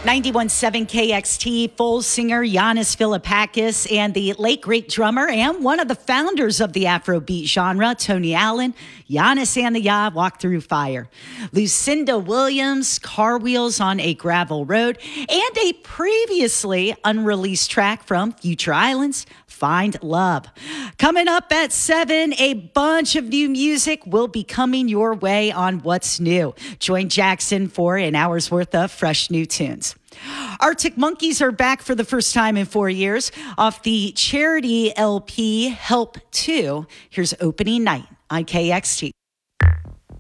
91.7 KXT, full singer Yannis Philippakis and the late great drummer and one of the founders of the Afrobeat genre, Tony Allen, Yannis and the Ya walk through fire. Lucinda Williams, Car Wheels on a Gravel Road, and a previously unreleased track from Future Islands, Find Love. Coming up at 7, a bunch of new music will be coming your way on What's New. Join Jackson for an hour's worth of fresh new tunes. Arctic Monkeys are back for the first time in 4 years off the charity LP Help 2. Here's Opening Night on KXT.